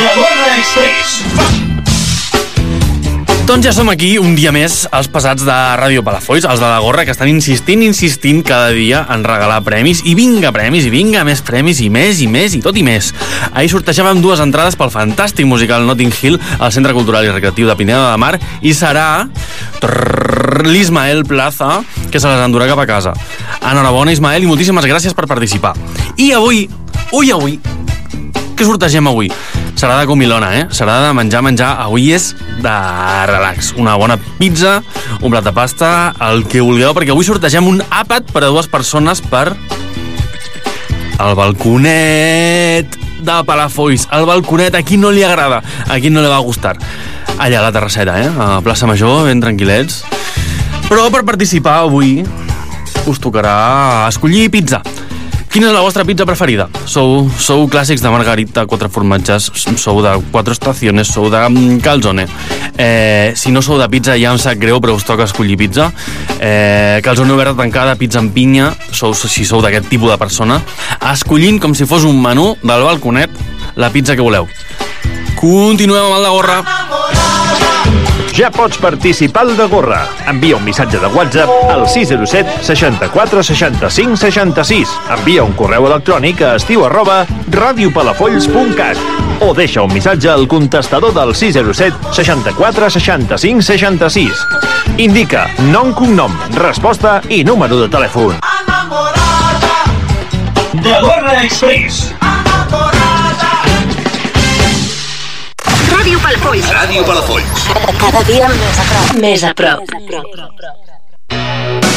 The Gorra Express. Doncs ja som aquí un dia més, els pesats de Ràdio Palafolls, els de la Gorra, que estan insistint cada dia en regalar premis, i vinga més premis, i més, i tot i més. Ahir sortejàvem 2 entrades pel fantàstic musical Notting Hill al Centre Cultural i Recreatiu de Pineda de Mar, i serà l'Ismael Plaza, que se les endurà cap a casa. Enhorabona, Ismael, i moltíssimes gràcies per participar. I avui, què sortegem avui? Serà de comilona, Serà de menjar. Avui és de relax. Una bona pizza, un plat de pasta, el que vulgueu, perquè avui sortegem un àpat per a 2 persones per el balconet de Palafolls. El balconet, a qui no li agrada? A qui no li va gustar? Allà a la terrassera, a Plaça Major, ben tranquil·lets. Però per participar avui us tocarà escollir pizza. Quina és la vostra pizza preferida? Sou clàssics de margarita, 4 formatges, sou de 4 estacions, sou de calzone. Si no sou de pizza ja em sap greu, però us toca escollir pizza. Calzone oberta tancada, pizza amb pinya, si sou d'aquest tipus de persona. Escollint com si fos un menú del balconet la pizza que voleu. Continuem amb el de Gorra. Ja pots participar al de Gorra. Envia un missatge de WhatsApp al 607 64 65 66. Envia un correu electrònic a estiu@radiopalafolls.cat o deixa un missatge al contestador del 607 64 65 66. Indica nom, cognom, resposta i número de telèfon. The Gorra Express. Ràdio Palafolls. Ràdio Palafolls. Cada dia més a prop.